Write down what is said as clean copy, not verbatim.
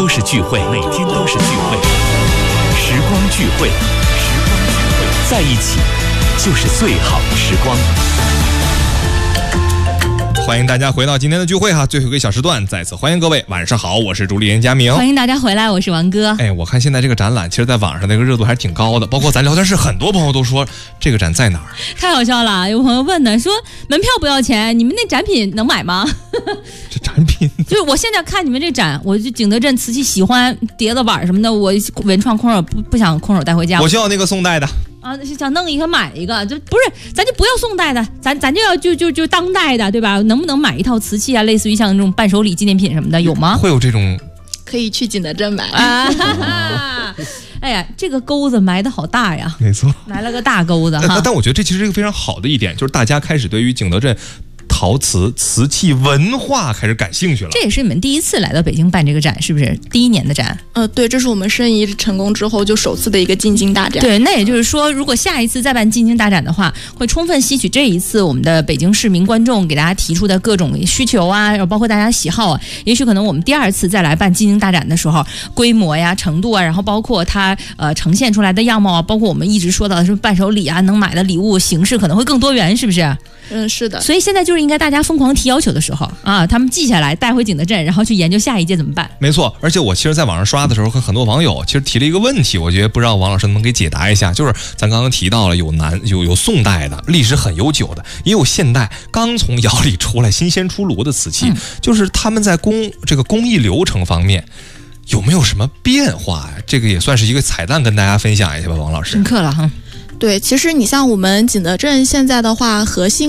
都是聚会，每天都是聚会，时光聚会，在一起就是最好的时光。 欢迎大家回到今天的聚会哈，最后一个小时段，再次欢迎各位，晚上好，我是主理人佳明， 欢迎大家回来，我是王哥。 我看现在这个展览，其实在网上那个热度还是挺高的，包括咱聊天室很多朋友都说这个展在哪儿？ 太好笑了，有朋友问呢，说门票不要钱，你们那展品能买吗？ 这展品就是我现在看你们这展，我就景德镇瓷器喜欢碟子碗什么的，我文创空手不想空手带回家， 我就要那个宋代的。 想弄一个买一个，就不是，咱就不要宋代的，咱就要就当代的，对吧？能不能买一套瓷器啊？类似于像这种伴手礼、纪念品什么的，有吗？ 会有这种， 可以去景德镇买。 哎呀，这个钩子埋的好大呀！ 没错， 埋了个大钩子哈。 但我觉得这其实是一个非常好的一点，就是大家开始对于景德镇陶瓷瓷器文化开始感兴趣了。 这也是你们第一次来到北京办这个展，是不是？第一年的展？ 对，这是我们申遗成功之后就首次的一个进京大展。 对，那也就是说，如果下一次再办进京大展的话，会充分吸取这一次我们的北京市民观众给大家提出的各种需求啊，然后包括大家喜好啊。也许可能我们第二次再来办进京大展的时候，规模呀、程度啊，然后包括它呈现出来的样貌啊，包括我们一直说到的什么伴手礼啊，能买的礼物形式可能会更多元，是不是？ 是的。 所以现在就是应该大家疯狂提要求的时候啊，他们记下来带回景德镇，然后去研究下一届怎么办。 没错，而且我其实在网上刷的时候，和很多网友其实提了一个问题，我觉得不知道王老师能不能给解答一下，就是咱刚刚提到了有宋代的历史很悠久的，也有现代刚从窑里出来新鲜出炉的瓷器，就是他们在这个工艺流程方面有没有什么变化呀？这个也算是一个彩蛋，跟大家分享一下吧，王老师。 深刻了哈。 对，其实你像我们景德镇现在的话，核心